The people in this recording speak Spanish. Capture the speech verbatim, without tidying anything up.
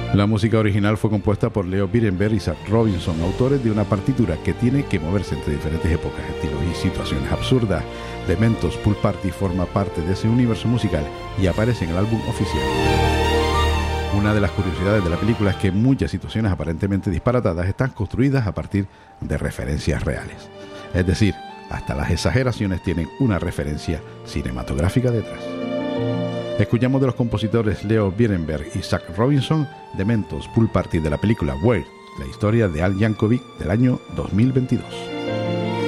La música original fue compuesta por Leo Birenberg y Zach Robinson, autores de una partitura que tiene que moverse entre diferentes épocas, estilos y situaciones absurdas. Dementos Pool Party forma parte de ese universo musical y aparece en el álbum oficial. Una de las curiosidades de la película es que muchas situaciones aparentemente disparatadas están construidas a partir de referencias reales. Es decir, hasta las exageraciones tienen una referencia cinematográfica detrás. Escuchamos de los compositores Leo Birenberg y Zach Robinson Dementos Pool Party de la película Weird, la historia de Al Yankovic del año dos mil veintidós.